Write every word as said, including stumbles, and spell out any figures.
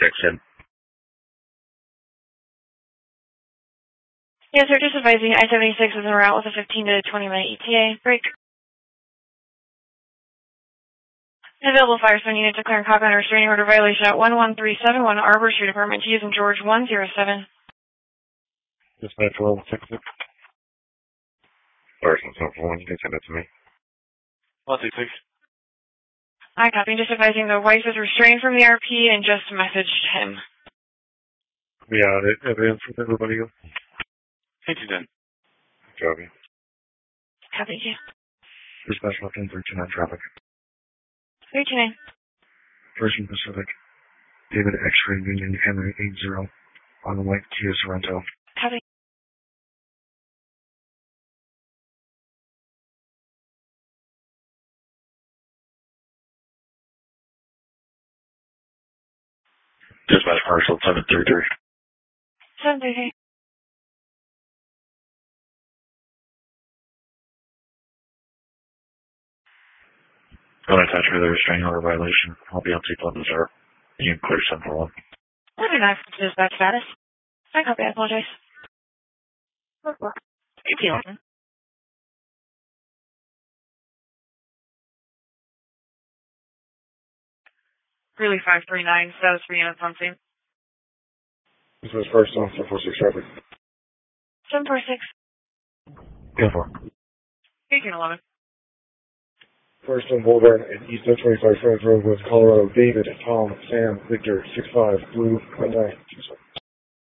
section. Yes, sir. Just advising I seventy-six is en route with a fifteen to twenty minute E T A. Break. Available Firestone unit declaring copy on a restraining order violation at one one three seven one Arbor Street, Apartment two, using George one zero seven. Dispatch roll six six. Firestone seven four one, you can send it to me. one six six. I copy. Just advising the wife is restrained from the R P and just messaged him. Yeah, evidence with everybody else. Thank you, then. Copy. Copy, you. Dispatch left in three two nine traffic. three two nine. Virgin Pacific. David X-ray Union Henry eight zero. On the white Kia Sorrento. Copy. Dispatch parcel seven three three. seven three three. Going to attach for the restraining order violation. I'll be on seat eleven, sir. You can clear seven four one. thirty-nine for dispatch status. I copy. I apologize. Work, work. eighteen. Really five three nine. Status for units on scene. This is first on seven four six traffic. seven four six. Go for eighteen eleven. First on Boulevard and East twenty-five Friends Road with Colorado. David, Tom, Sam, Victor, six five, Blue, Hyundai.